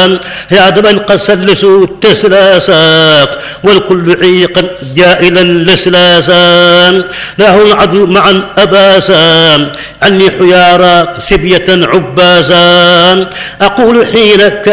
يا دمن قد سلسوا التسلاسات والكل عيقا جائلا لسلاسا له العدو معا أباسا عني حيارى سبية عباسا أقول حين